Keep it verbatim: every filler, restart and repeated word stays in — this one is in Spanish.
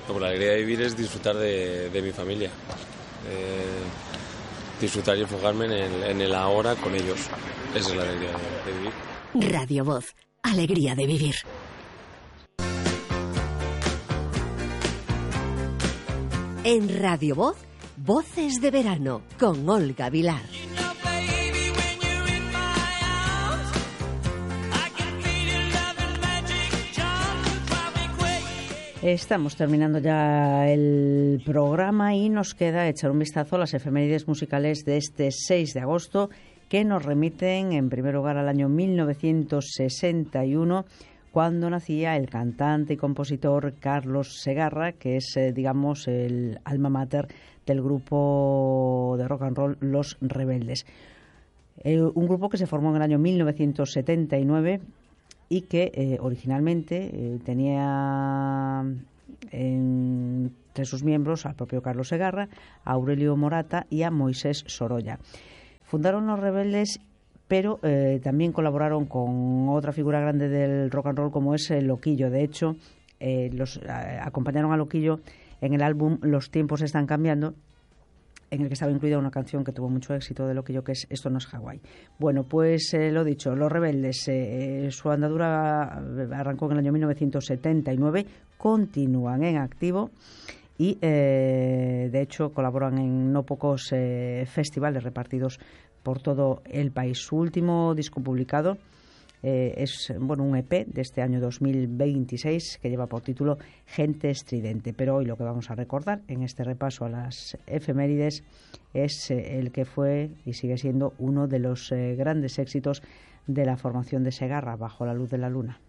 Pues la alegría de vivir es disfrutar de, de mi familia, eh, disfrutar y enfocarme en el, en el ahora con ellos. Esa es la alegría de, de vivir. Radio Voz, alegría de vivir. En Radio Voz, Voces de Verano, con Olga Vilar. Estamos terminando ya el programa y nos queda echar un vistazo a las efemérides musicales de este seis de agosto, que nos remiten en primer lugar al año mil novecientos sesenta y uno, cuando nacía el cantante y compositor Carlos Segarra, que es, eh, digamos, el alma mater del grupo de rock and roll Los Rebeldes. Eh, un grupo que se formó en el año mil novecientos setenta y nueve y que eh, originalmente eh, tenía entre sus miembros al propio Carlos Segarra, a Aurelio Morata y a Moisés Sorolla. Fundaron Los Rebeldes, pero eh, también colaboraron con otra figura grande del rock and roll como es el Loquillo. De hecho, eh, los eh, acompañaron a Loquillo en el álbum Los tiempos están cambiando, en el que estaba incluida una canción que tuvo mucho éxito de Loquillo, que es Esto no es Hawái. Bueno, pues eh, lo dicho, Los Rebeldes, eh, su andadura arrancó en el año mil novecientos setenta y nueve, continúan en activo y eh, de hecho colaboran en no pocos eh, festivales repartidos por todo el país. Su último disco publicado eh, es bueno un E P de este año dos mil veintiséis que lleva por título Gente Estridente. Pero hoy lo que vamos a recordar en este repaso a las efemérides es eh, el que fue y sigue siendo uno de los eh, grandes éxitos de la formación de Segarra, Bajo la luz de la luna.